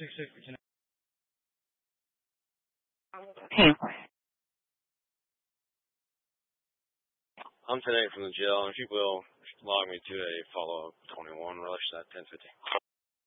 666 for tonight. Hey. I'm today from the jail, and if you will, log me to a follow-up 21 rush at 10:50.